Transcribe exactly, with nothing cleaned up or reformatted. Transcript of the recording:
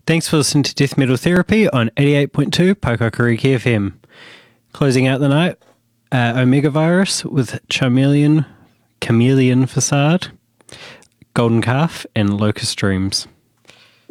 Thanks for listening to Death Metal Therapy on eighty-eight point two Paikakariki F M. Closing out the night, uh, Omega Virus with Charmeleon, Chameleon Facade, Golden Calf, and Locust Dreams.